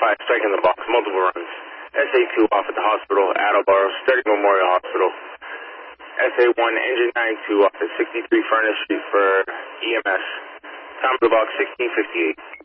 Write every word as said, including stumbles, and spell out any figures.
five, striking the box, multiple runs. S A two off at the hospital, Attleboro, Sturdy Memorial Hospital. S A one, engine nine two off at sixty-three Furnace Street for E M S. Time of the box, sixteen fifty-eight.